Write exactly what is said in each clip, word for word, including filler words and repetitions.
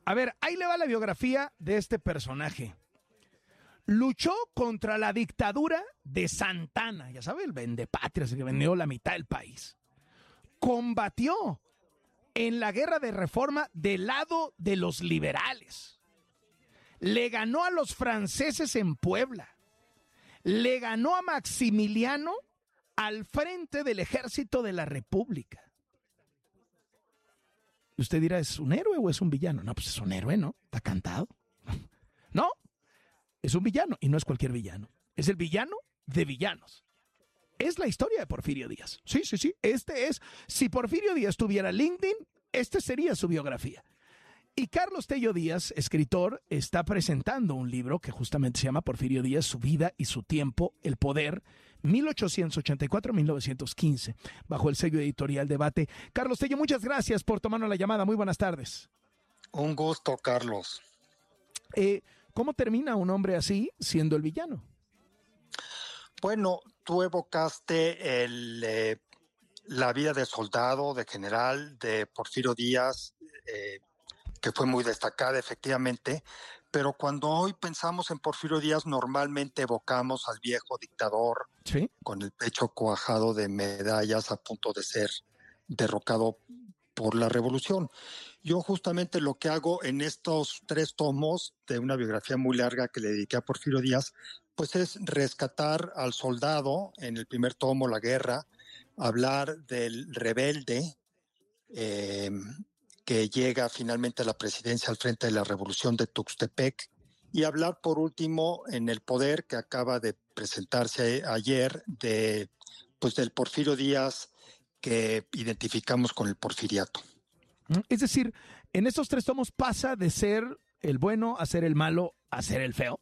A ver, ahí le va la biografía de este personaje. Luchó contra la dictadura de Santana, ya sabe, el vendepatrias que vendió la mitad del país. Combatió en la guerra de reforma del lado de los liberales. Le ganó a los franceses en Puebla. Le ganó a Maximiliano al frente del ejército de la República. Y usted dirá, ¿es un héroe o es un villano? No, pues es un héroe, ¿no? Está cantado. No, es un villano y no es cualquier villano. Es el villano de villanos. Es la historia de Porfirio Díaz. Sí, sí, sí. Este es, si Porfirio Díaz tuviera LinkedIn, este sería su biografía. Y Carlos Tello Díaz, escritor, está presentando un libro que justamente se llama Porfirio Díaz, su vida y su tiempo, el poder, mil ochocientos ochenta y cuatro a mil novecientos quince, bajo el sello editorial Debate. Carlos Tello, muchas gracias por tomarnos la llamada. Muy buenas tardes. Un gusto, Carlos. Eh, ¿Cómo termina un hombre así siendo el villano? Bueno, tú evocaste el, eh, la vida de soldado, de general, de Porfirio Díaz, eh, que fue muy destacada efectivamente, pero cuando hoy pensamos en Porfirio Díaz normalmente evocamos al viejo dictador, ¿sí?, con el pecho cuajado de medallas a punto de ser derrocado por la revolución. Yo justamente lo que hago en estos tres tomos de una biografía muy larga que le dediqué a Porfirio Díaz, pues es rescatar al soldado en el primer tomo, La Guerra, hablar del rebelde, eh, que llega finalmente a la presidencia al frente de la revolución de Tuxtepec, y hablar por último en El Poder, que acaba de presentarse ayer, de pues del Porfirio Díaz que identificamos con el porfiriato. Es decir, en estos tres tomos pasa de ser el bueno a ser el malo a ser el feo.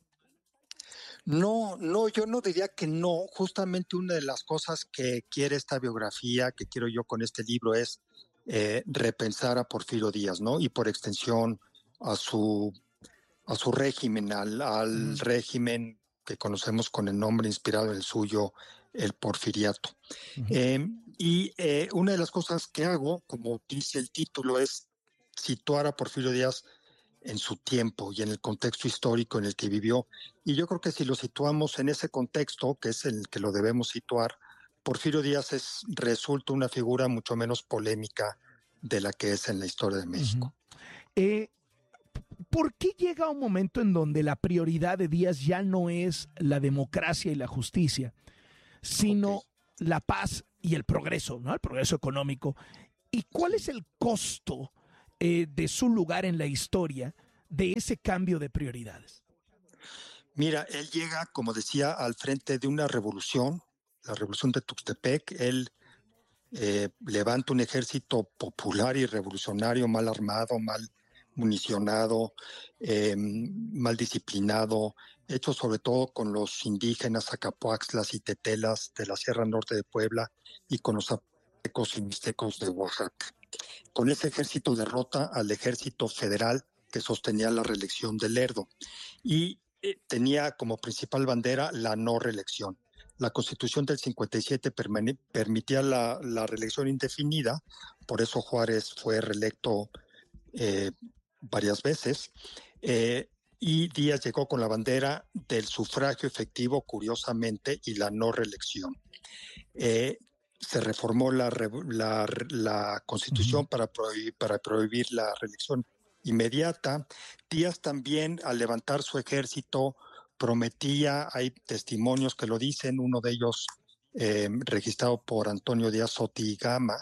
No, no, yo no diría que no. Justamente una de las cosas que quiere esta biografía, que quiero yo con este libro, es eh, repensar a Porfirio Díaz, ¿no? Y por extensión a su a su régimen, al, al mm. régimen que conocemos con el nombre inspirado en el suyo, el porfiriato. Uh-huh. Eh, y eh, una de las cosas que hago, como dice el título, es situar a Porfirio Díaz en su tiempo y en el contexto histórico en el que vivió. Y yo creo que si lo situamos en ese contexto, que es en el que lo debemos situar, Porfirio Díaz es, resulta una figura mucho menos polémica de la que es en la historia de México. Uh-huh. Eh, ¿Por qué llega un momento en donde la prioridad de Díaz ya no es la democracia y la justicia, sino okay. la paz y el progreso, ¿no? El progreso económico? ¿Y cuál es el costo eh, de su lugar en la historia de ese cambio de prioridades? Mira, él llega, como decía, al frente de una revolución, la revolución de Tuxtepec. Él eh, levanta un ejército popular y revolucionario, mal armado, mal municionado, eh, mal disciplinado, hecho sobre todo con los indígenas Acapoaxtlas y Tetelas de la Sierra Norte de Puebla y con los zapotecos y mixtecos de Oaxaca. Con ese ejército derrota al ejército federal que sostenía la reelección de Lerdo y eh, tenía como principal bandera la no reelección. La Constitución del cincuenta y siete permane- permitía la, la reelección indefinida, por eso Juárez fue reelecto eh, varias veces, eh, y Díaz llegó con la bandera del sufragio efectivo, curiosamente, y la no reelección. Eh, se reformó la, la, la Constitución uh-huh. para, prohibir, para prohibir la reelección inmediata. Díaz también, al levantar su ejército, prometía, hay testimonios que lo dicen, uno de ellos eh, registrado por Antonio Díaz Sotigama,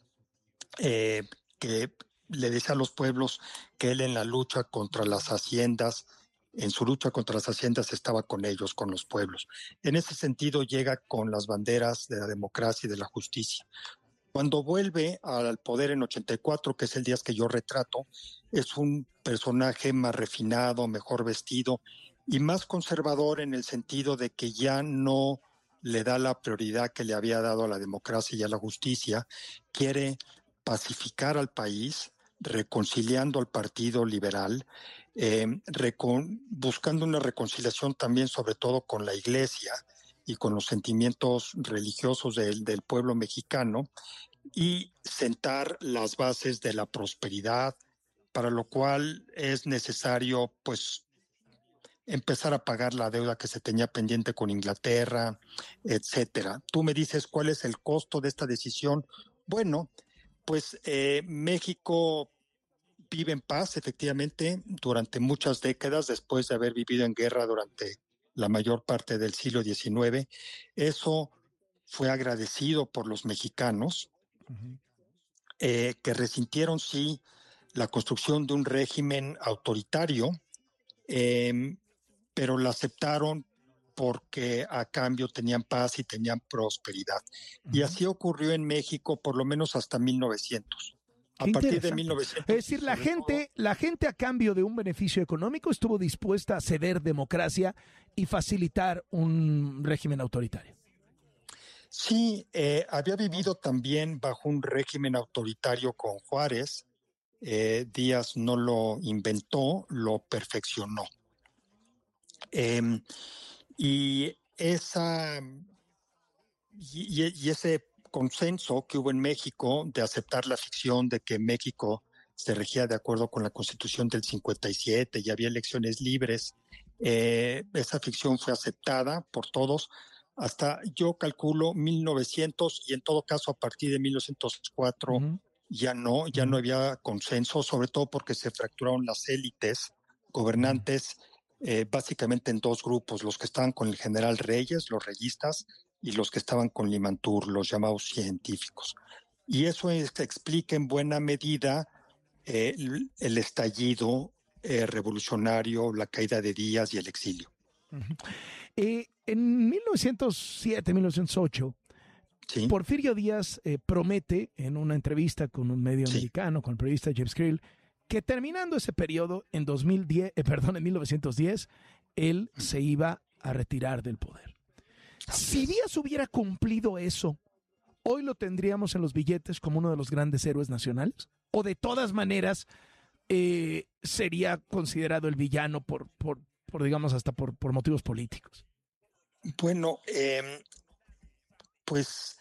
eh, que le decía a los pueblos que él en la lucha contra las haciendas, en su lucha contra las haciendas estaba con ellos, con los pueblos. En ese sentido llega con las banderas de la democracia y de la justicia. Cuando vuelve al poder en ochenta y cuatro, que es el día que yo retrato, es un personaje más refinado, mejor vestido y más conservador en el sentido de que ya no le da la prioridad que le había dado a la democracia y a la justicia. Quiere pacificar al país, reconciliando al Partido Liberal, eh, recon- buscando una reconciliación también sobre todo con la Iglesia y con los sentimientos religiosos del, del pueblo mexicano, y sentar las bases de la prosperidad, para lo cual es necesario, pues, empezar a pagar la deuda que se tenía pendiente con Inglaterra, etcétera. Tú me dices cuál es el costo de esta decisión. Bueno, pues eh, México vive en paz, efectivamente, durante muchas décadas, después de haber vivido en guerra durante la mayor parte del siglo diecinueve. Eso fue agradecido por los mexicanos, uh-huh. eh, que resintieron, sí, la construcción de un régimen autoritario, eh, pero la aceptaron porque a cambio tenían paz y tenían prosperidad. Uh-huh. Y así ocurrió en México por lo menos hasta mil novecientos. Qué a partir de mil novecientos. Es decir, la gente, todo, la gente a cambio de un beneficio económico estuvo dispuesta a ceder democracia y facilitar un régimen autoritario. Sí, eh, había vivido también bajo un régimen autoritario con Juárez. Eh, Díaz no lo inventó, lo perfeccionó. Eh, y esa y, y ese consenso que hubo en México de aceptar la ficción de que México se regía de acuerdo con la Constitución del cincuenta y siete y había elecciones libres, eh, esa ficción fue aceptada por todos hasta, yo calculo, mil novecientos, y en todo caso a partir de mil novecientos cuatro uh-huh. ya no, ya uh-huh. no había consenso, sobre todo porque se fracturaron las élites gobernantes, uh-huh. eh, básicamente en dos grupos, los que estaban con el general Reyes, los reyistas, y los que estaban con Limantur, los llamados científicos. Y eso es, explica en buena medida eh, el, el estallido eh, revolucionario, la caída de Díaz y el exilio. Uh-huh. Eh, en mil novecientos siete, mil novecientos ocho, ¿sí? Porfirio Díaz eh, promete en una entrevista con un medio sí. americano, con el periodista James Creel, que terminando ese periodo, en dos mil diez, eh, perdón, en mil novecientos diez, él uh-huh. se iba a retirar del poder. Si Díaz hubiera cumplido eso, ¿hoy lo tendríamos en los billetes como uno de los grandes héroes nacionales? ¿O de todas maneras eh, sería considerado el villano por, por, por digamos, hasta por, por motivos políticos? Bueno, eh, pues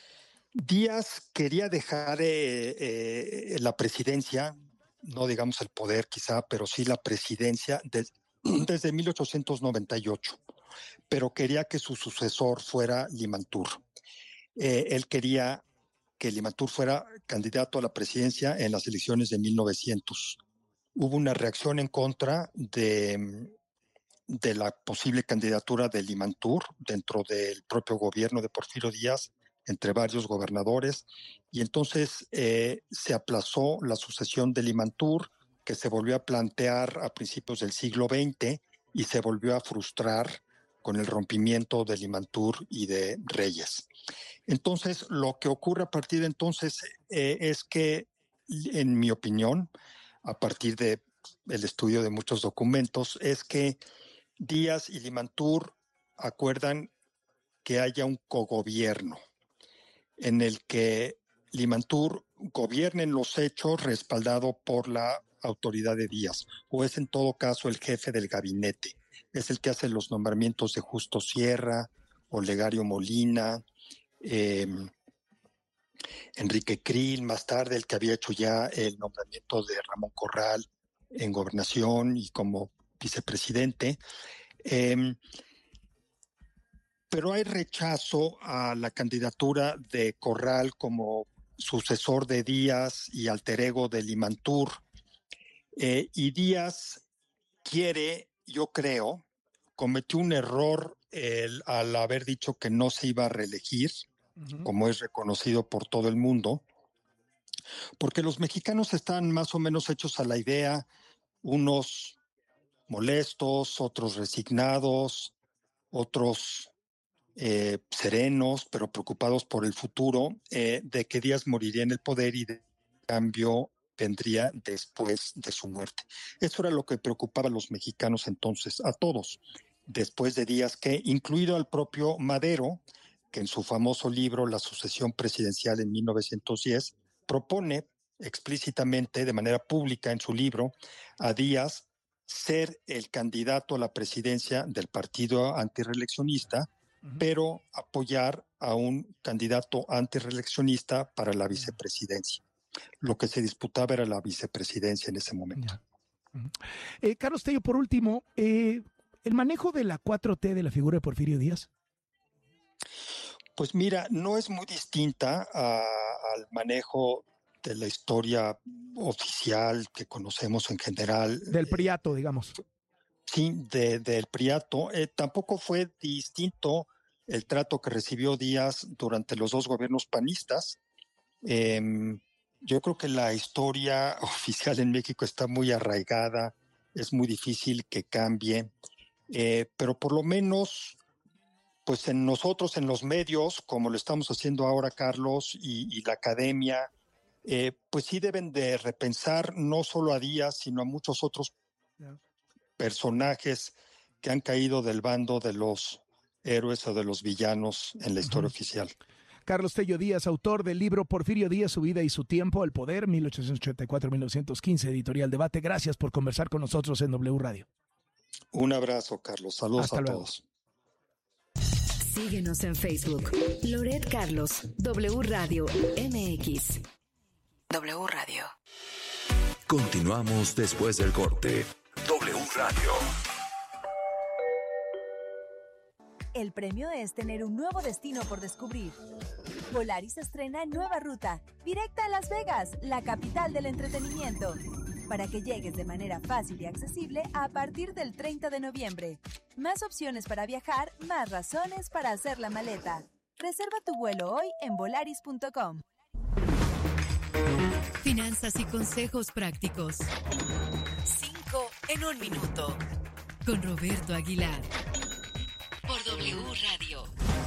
Díaz quería dejar eh, eh, la presidencia, no digamos el poder quizá, pero sí la presidencia de, desde mil ochocientos noventa y ocho. Pero quería que su sucesor fuera Limantur. Eh, él quería que Limantur fuera candidato a la presidencia en las elecciones de mil novecientos. Hubo una reacción en contra de, de la posible candidatura de Limantur dentro del propio gobierno de Porfirio Díaz, entre varios gobernadores, y entonces eh, se aplazó la sucesión de Limantur, que se volvió a plantear a principios del siglo veinte y se volvió a frustrar con el rompimiento de Limantur y de Reyes. Entonces, lo que ocurre a partir de entonces eh, es que, en mi opinión, a partir del estudio de muchos documentos, es que Díaz y Limantur acuerdan que haya un cogobierno en el que Limantur gobierne en los hechos respaldado por la autoridad de Díaz, o es en todo caso el jefe del gabinete. Es el que hace los nombramientos de Justo Sierra, Olegario Molina, eh, Enrique Creel, más tarde el que había hecho ya el nombramiento de Ramón Corral en gobernación y como vicepresidente. Eh, pero hay rechazo a la candidatura de Corral como sucesor de Díaz y alter ego de Limantur. Eh, y Díaz quiere, yo creo, cometió un error el, al haber dicho que no se iba a reelegir, uh-huh. como es reconocido por todo el mundo, porque los mexicanos están más o menos hechos a la idea, unos molestos, otros resignados, otros eh, serenos, pero preocupados por el futuro, eh, de que Díaz moriría en el poder y de cambio vendría después de su muerte. Eso era lo que preocupaba a los mexicanos entonces, a todos, después de Díaz, que incluido al propio Madero, que en su famoso libro La sucesión presidencial en mil novecientos diez, propone explícitamente, de manera pública en su libro, a Díaz ser el candidato a la presidencia del partido antirreeleccionista, uh-huh. pero apoyar a un candidato antirreeleccionista para la vicepresidencia. lo que se disputaba era la vicepresidencia en ese momento. Uh-huh. Eh, Carlos Tello, por último, eh, ¿el manejo de la cuatro T de la figura de Porfirio Díaz? Pues mira, no es muy distinta a, al manejo de la historia oficial que conocemos en general. Del priato, digamos. Sí, de, del priato. Eh, tampoco fue distinto el trato que recibió Díaz durante los dos gobiernos panistas. Eh, yo creo que la historia oficial en México está muy arraigada, es muy difícil que cambie, eh, pero por lo menos... pues en nosotros, en los medios, como lo estamos haciendo ahora, Carlos, y, y la academia, eh, pues sí deben de repensar no solo a Díaz, sino a muchos otros yeah. personajes que han caído del bando de los héroes o de los villanos en la historia uh-huh. oficial. Carlos Tello Díaz, autor del libro Porfirio Díaz, su vida y su tiempo al poder, mil ochocientos ochenta y cuatro a mil novecientos quince, editorial Debate. Gracias por conversar con nosotros en W Radio. Un abrazo, Carlos. Saludos Hasta a luego. todos. Síguenos en Facebook. Loret Carlos, W Radio M X. W Radio. Continuamos después del corte. W Radio. El premio es tener un nuevo destino por descubrir. Volaris estrena nueva ruta, directa a Las Vegas, la capital del entretenimiento, para que llegues de manera fácil y accesible a partir del treinta de noviembre. Más opciones para viajar, más razones para hacer la maleta. Reserva tu vuelo hoy en volaris punto com. Finanzas y consejos prácticos. Cinco en un minuto. Con Roberto Aguilar. Por W Radio.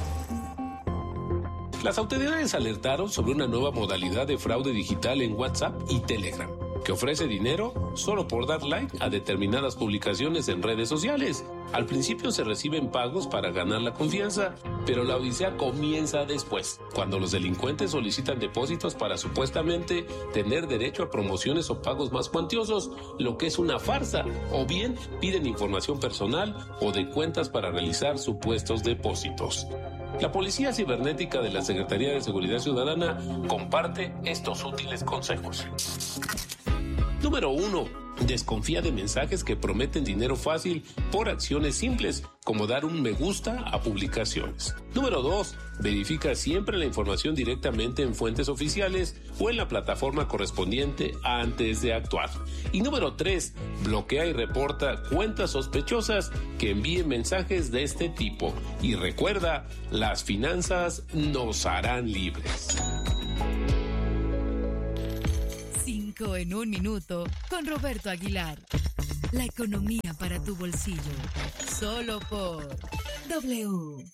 Las autoridades alertaron sobre una nueva modalidad de fraude digital en WhatsApp y Telegram, que ofrece dinero solo por dar like a determinadas publicaciones en redes sociales. Al principio se reciben pagos para ganar la confianza, pero la odisea comienza después, cuando los delincuentes solicitan depósitos para supuestamente tener derecho a promociones o pagos más cuantiosos, lo que es una farsa, o bien piden información personal o de cuentas para realizar supuestos depósitos. La Policía Cibernética de la Secretaría de Seguridad Ciudadana comparte estos útiles consejos. Número uno. Desconfía de mensajes que prometen dinero fácil por acciones simples, como dar un me gusta a publicaciones. Número dos. Verifica siempre la información directamente en fuentes oficiales o en la plataforma correspondiente antes de actuar. Y número tres. Bloquea y reporta cuentas sospechosas que envíen mensajes de este tipo. Y recuerda, las finanzas nos harán libres. En un minuto con Roberto Aguilar. La economía para tu bolsillo. Solo por W.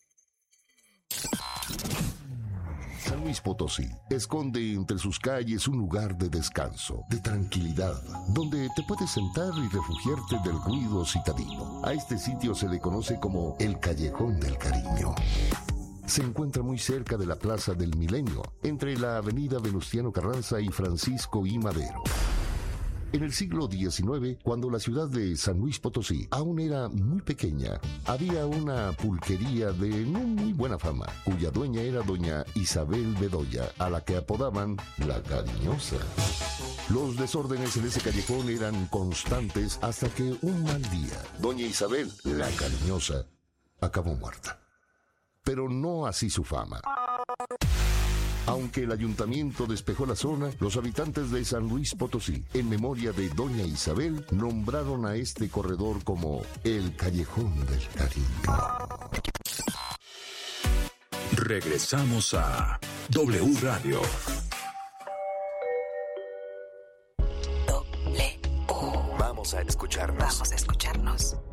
San Luis Potosí esconde entre sus calles un lugar de descanso, de tranquilidad, donde te puedes sentar y refugiarte del ruido citadino. A este sitio se le conoce como el Callejón del Cariño. Se encuentra muy cerca de la Plaza del Milenio, entre la avenida Venustiano Carranza y Francisco I. Madero. En el siglo diecinueve, cuando la ciudad de San Luis Potosí aún era muy pequeña, había una pulquería de no muy buena fama, cuya dueña era doña Isabel Bedoya, a la que apodaban la Cariñosa. Los desórdenes en ese callejón eran constantes hasta que un mal día, doña Isabel, la Cariñosa, acabó muerta. Pero no así su fama. Aunque el ayuntamiento despejó la zona, los habitantes de San Luis Potosí, en memoria de doña Isabel, nombraron a este corredor como el Callejón del Cariño. Regresamos a W Radio. W. Vamos a escucharnos. Vamos a escucharnos.